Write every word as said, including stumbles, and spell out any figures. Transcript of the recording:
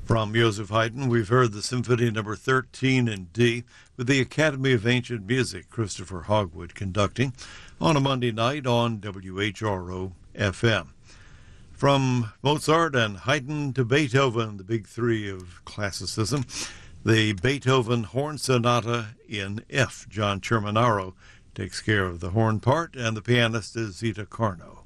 From Joseph Haydn, we've heard the Symphony Number thirteen in D, with the Academy of Ancient Music, Christopher Hogwood, conducting on a Monday night on W H R O F M. From Mozart and Haydn to Beethoven, the big three of classicism, the Beethoven Horn Sonata in F. John Cerminaro takes care of the horn part, and the pianist is Zita Carno.